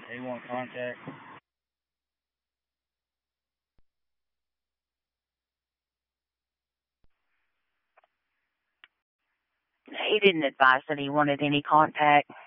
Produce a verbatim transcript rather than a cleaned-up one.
They want contact. He didn't advise that he wanted any contact.